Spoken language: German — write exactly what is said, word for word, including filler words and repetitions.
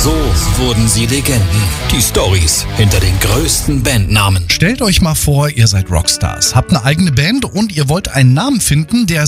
So wurden sie Legenden. Die Storys hinter den größten Bandnamen. Stellt euch mal vor, ihr seid Rockstars, habt eine eigene Band und ihr wollt einen Namen finden, der